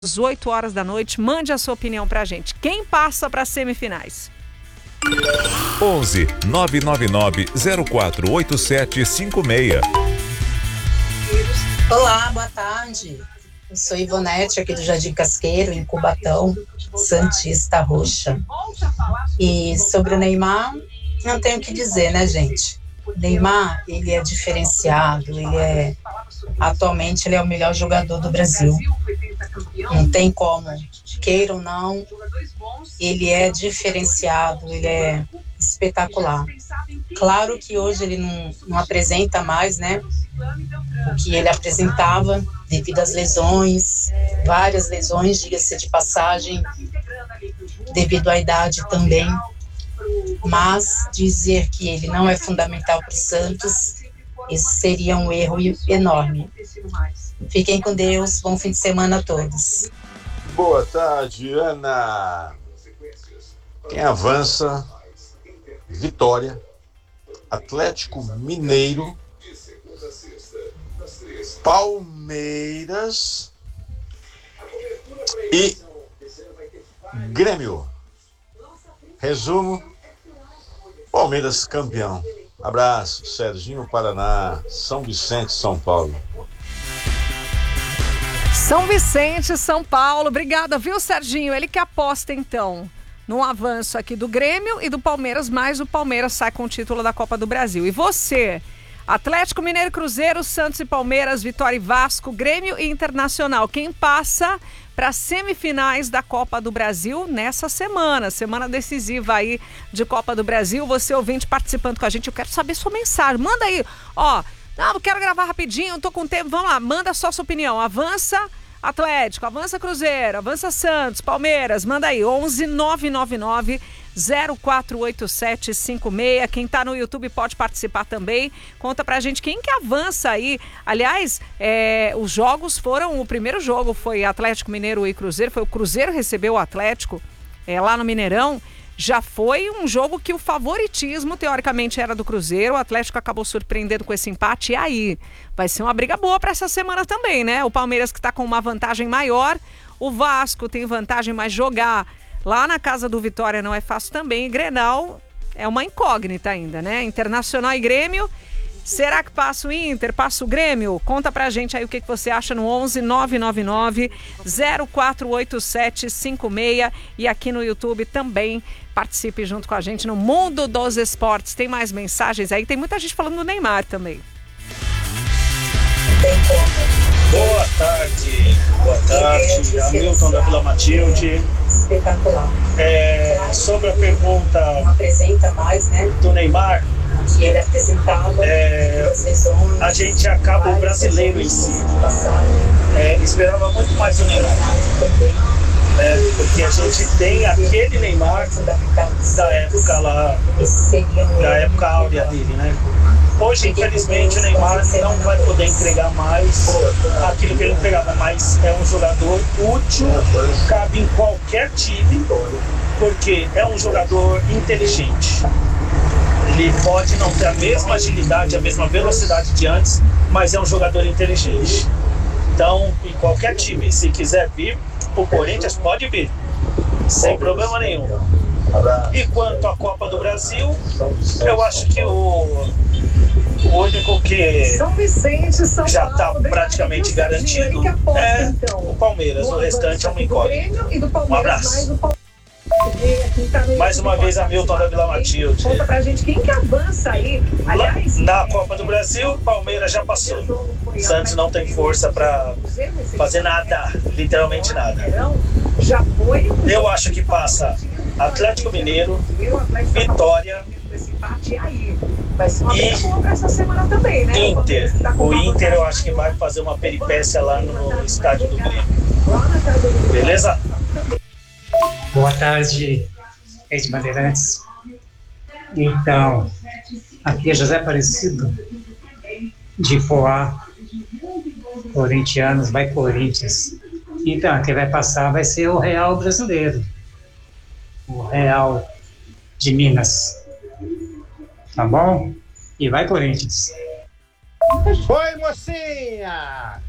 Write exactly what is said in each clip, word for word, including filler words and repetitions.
às oito horas da noite. Mande a sua opinião pra gente. Quem passa para as semifinais? onze nove nove nove zero quatro oito sete cinco seis. Olá, boa tarde. Eu sou Ivonete, aqui do Jardim Casqueiro, em Cubatão, Santista Roxa. E sobre o Neymar, não tenho o que dizer, né, gente? O Neymar, ele é diferenciado, ele é... Atualmente, ele é o melhor jogador do Brasil. Não tem como, queira ou não, ele é diferenciado, ele é espetacular. Claro que hoje ele não, não apresenta mais, né, o que ele apresentava devido às lesões, várias lesões, diga-se de passagem, devido à idade também. Mas dizer que ele não é fundamental para o Santos, isso seria um erro enorme. Fiquem com Deus, bom fim de semana a todos. Boa tarde, Ana. Quem avança? Vitória, Atlético Mineiro, Palmeiras e Grêmio. Resumo: Palmeiras campeão. Abraço, Serginho, Paraná, São Vicente, São Paulo. São Vicente, São Paulo. Obrigada, viu, Serginho? Ele que aposta, então, no avanço aqui do Grêmio e do Palmeiras, mas o Palmeiras sai com o título da Copa do Brasil. E você? Atlético Mineiro e Cruzeiro, Santos e Palmeiras, Vitória e Vasco, Grêmio e Internacional. Quem passa para as semifinais da Copa do Brasil nessa semana, semana decisiva aí de Copa do Brasil. Você ouvinte participando com a gente, eu quero saber sua mensagem. Manda aí, ó, não, eu quero gravar rapidinho, tô com tempo, vamos lá, manda só sua opinião. Avança Atlético, avança Cruzeiro, avança Santos, Palmeiras, manda aí, onze nove nove nove zero quatro oito sete cinco seis. Quem tá no YouTube pode participar também. Conta pra gente quem que avança aí. Aliás, é, os jogos foram, o primeiro jogo foi Atlético Mineiro e Cruzeiro, foi o Cruzeiro recebeu o Atlético é, lá no Mineirão. Já foi um jogo que o favoritismo, teoricamente, era do Cruzeiro. O Atlético acabou surpreendendo com esse empate. E aí? Vai ser uma briga boa para essa semana também, né? O Palmeiras que está com uma vantagem maior. O Vasco tem vantagem, mas jogar lá na casa do Vitória não é fácil também. E Grenal é uma incógnita ainda, né? Internacional e Grêmio. Será que passa o Inter? Passa o Grêmio? Conta pra gente aí o que, que você acha no onze nove nove nove zero quatro oito sete cinco seis. E aqui no YouTube também participe junto com a gente no Mundo dos Esportes. Tem mais mensagens aí? Tem muita gente falando do Neymar também. Boa tarde, boa tarde, Hamilton da Vila Matilde. Espetacular. É, sobre a pergunta Não apresenta mais, né, do Neymar, que ele apresentava, é, as lesões, a gente acaba, o brasileiro em si, é, esperava muito mais do Neymar. É, porque a gente tem aquele Neymar da época lá, da época áurea dele, né? Hoje, infelizmente, o Neymar não vai poder entregar mais aquilo que ele entregava, mas é um jogador útil, cabe em qualquer time, porque é um jogador inteligente. Ele pode não ter a mesma agilidade, a mesma velocidade de antes, mas é um jogador inteligente. Então, em qualquer time, se quiser vir, o Corinthians pode vir, sem problema nenhum. E quanto à Copa do Brasil, eu acho que o, o único que já está praticamente garantido é o Palmeiras. O restante é uma incógnita. Um abraço. Mais uma vez, Hamilton da Vila Matilde. Conta pra gente quem que avança aí. Aliás, na Copa do Brasil, Palmeiras já passou. Santos não tem força para fazer nada, literalmente nada. Eu acho que passa Atlético Mineiro, Vitória e Inter. O Inter eu acho que vai fazer uma peripécia lá no estádio do Grêmio. Beleza? Boa tarde, ex Bandeirantes. Então, aqui é José Aparecido, de Poá, corintianos, vai Corinthians. Então, quem vai passar vai ser o Real brasileiro, o Real de Minas. Tá bom? E vai Corinthians. Oi, mocinha!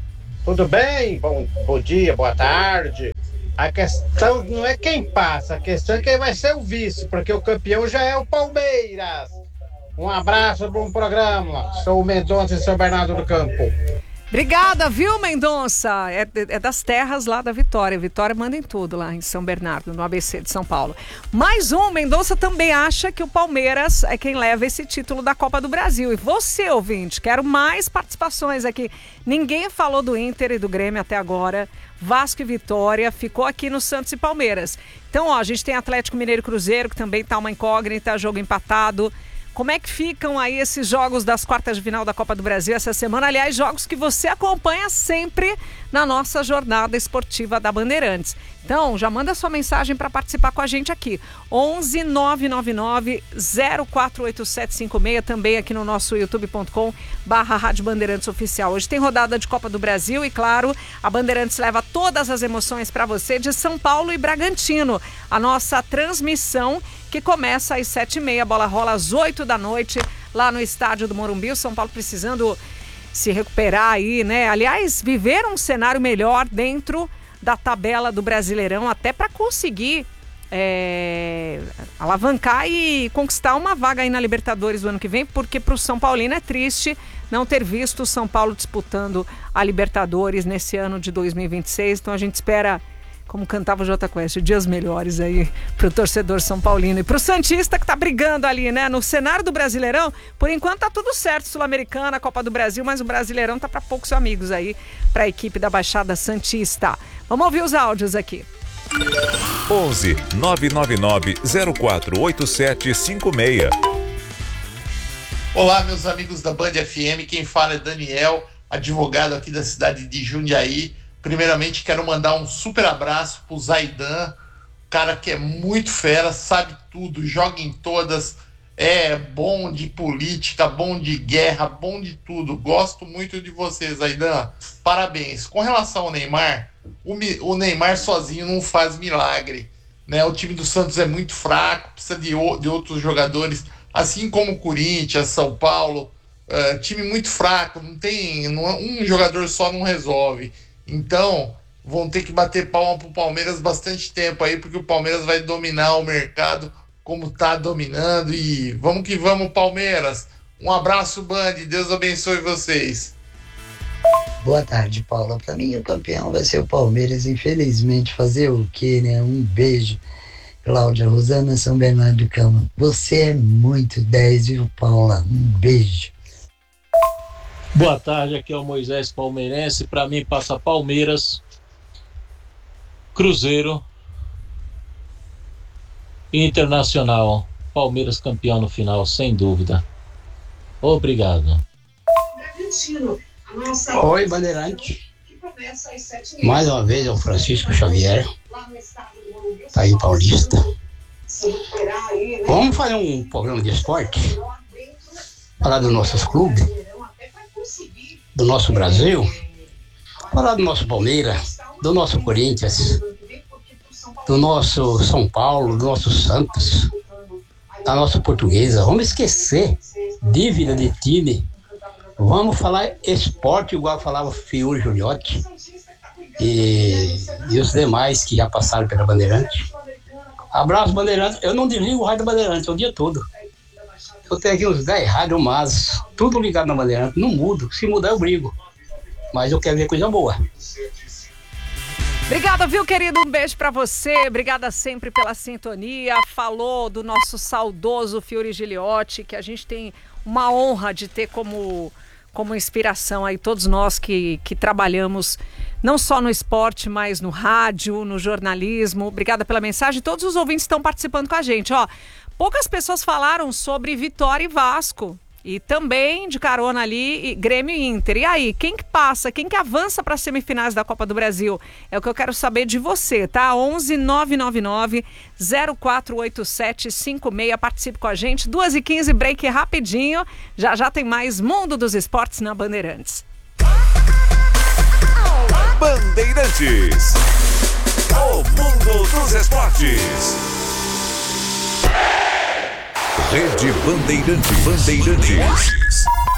Tudo bem? Bom, bom dia, boa tarde. A questão não é quem passa, a questão é quem vai ser o vice, porque o campeão já é o Palmeiras. Um abraço, bom programa. Sou o Mendonça de São Bernardo do Campo. Obrigada, viu, Mendonça? É, é das terras lá da Vitória. Vitória manda em tudo lá em São Bernardo, no A B C de São Paulo. Mais um, Mendonça também acha que o Palmeiras é quem leva esse título da Copa do Brasil. E você, ouvinte, quero mais participações aqui. Ninguém falou do Inter e do Grêmio até agora. Vasco e Vitória, ficou aqui no Santos e Palmeiras. Então, ó, a gente tem Atlético Mineiro e Cruzeiro, que também tá uma incógnita, jogo empatado. Como é que ficam aí esses jogos das quartas de final da Copa do Brasil essa semana? Aliás, jogos que você acompanha sempre na nossa jornada esportiva da Bandeirantes. Então, já manda sua mensagem para participar com a gente aqui. onze nove nove nove zero quatro oito sete cinco seis, também aqui no nosso youtube ponto com barra Rádio Bandeirantes Oficial. Hoje tem rodada de Copa do Brasil e, claro, a Bandeirantes leva todas as emoções para você de São Paulo e Bragantino. A nossa transmissão que começa às sete e meia, a bola rola às oito da noite, lá no estádio do Morumbi. O São Paulo precisando se recuperar aí, né? Aliás, viver um cenário melhor dentro da tabela do Brasileirão, até para conseguir é, alavancar e conquistar uma vaga aí na Libertadores do ano que vem, porque para o São Paulino é triste não ter visto o São Paulo disputando a Libertadores nesse ano de dois mil e vinte e seis. Então a gente espera, como cantava o Jota Quest, dias melhores aí pro torcedor São Paulino e pro Santista que tá brigando ali, né? No cenário do Brasileirão, por enquanto tá tudo certo, Sul-Americana, Copa do Brasil, mas o Brasileirão tá para poucos amigos aí, pra equipe da Baixada Santista. Vamos ouvir os áudios aqui. onze nove nove nove zero quatro oito sete cinco seis. Olá, meus amigos da Band F M, quem fala é Daniel, advogado aqui da cidade de Jundiaí. Primeiramente, quero mandar um super abraço pro Zaidan, cara que é muito fera, sabe tudo, joga em todas, é bom de política, bom de guerra, bom de tudo. Gosto muito de você, Zaidan. Parabéns. Com relação ao Neymar, o, o Neymar sozinho não faz milagre, né? O time do Santos é muito fraco, precisa de, de outros jogadores, assim como o Corinthians, São Paulo, uh, time muito fraco, não tem, não, um jogador só não resolve. Então, vão ter que bater palma pro Palmeiras bastante tempo aí, porque o Palmeiras vai dominar o mercado como tá dominando. E vamos que vamos, Palmeiras. Um abraço, Band. Deus abençoe vocês. Boa tarde, Paula. Para mim, o campeão vai ser o Palmeiras, infelizmente. Fazer o quê, né? Um beijo. Cláudia Rosana, São Bernardo do Campo. Você é muito dez, viu, Paula? Um beijo. Boa tarde, aqui é o Moisés Palmeirense. Para mim passa Palmeiras, Cruzeiro e Internacional. Palmeiras campeão no final, sem dúvida. Obrigado. Oi, Bandeirante. Mais uma vez é o Francisco Xavier, tá aí Paulista. Vamos fazer um programa de esporte, falar dos nossos clubes, do nosso Brasil, falar do nosso Palmeiras, do nosso Corinthians, do nosso São Paulo, do nosso Santos, da nossa Portuguesa. Vamos esquecer dívida de time, vamos falar esporte igual falava Fiore Giuliotti e, e os demais que já passaram pela Bandeirante. Abraço, Bandeirante. Eu não desligo o rádio da Bandeirante o dia todo. Eu tenho aqui uns dez rádios, mas tudo ligado na Bandeirante, não mudo. Se mudar, eu brigo. Mas eu quero ver coisa boa. Obrigada, viu, querido? Um beijo pra você. Obrigada sempre pela sintonia. Falou do nosso saudoso Fiore Giuliotti, que a gente tem uma honra de ter como, como inspiração aí todos nós que, que trabalhamos não só no esporte, mas no rádio, no jornalismo. Obrigada pela mensagem. Todos os ouvintes estão participando com a gente, ó. Poucas pessoas falaram sobre Vitória e Vasco. E também de carona ali, Grêmio e Inter. E aí, quem que passa? Quem que avança para as semifinais da Copa do Brasil? É o que eu quero saber de você, tá? onze nove nove nove zero quatro oito sete cinco seis. Participe com a gente. duas e quinze, break rapidinho. Já já tem mais Mundo dos Esportes na Bandeirantes. Bandeirantes. O Mundo dos Esportes. Rede Bandeirantes. Bandeirantes.